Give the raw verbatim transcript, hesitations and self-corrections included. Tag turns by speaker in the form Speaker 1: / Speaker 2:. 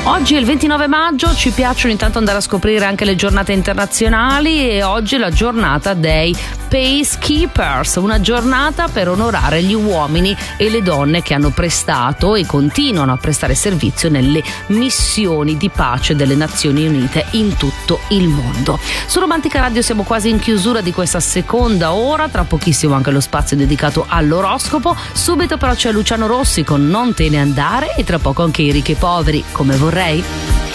Speaker 1: Oggi è il ventinove maggio, ci piacciono intanto andare a scoprire anche le giornate internazionali e oggi è la giornata dei Peacekeepers, una giornata per onorare gli uomini e le donne che hanno prestato e continuano a prestare servizio nelle missioni di pace delle Nazioni Unite in tutto il mondo. Su Romantica Radio siamo quasi in chiusura di questa seconda ora, tra pochissimo anche lo spazio dedicato all'oroscopo, subito però c'è Luciano Rossi con Non te ne andare e tra poco anche i ricchi e poveri, come vorrei.